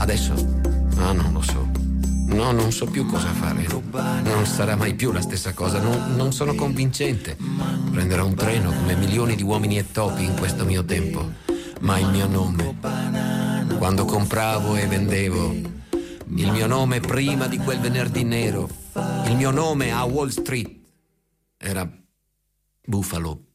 Adesso? Ah, non lo so. No, non so più cosa fare. Non sarà mai più la stessa cosa. Non sono convincente. Prenderò un treno come milioni di uomini e topi in questo mio tempo. Ma il mio nome, quando compravo e vendevo, il mio nome prima di quel venerdì nero, il mio nome a Wall Street era Buffalo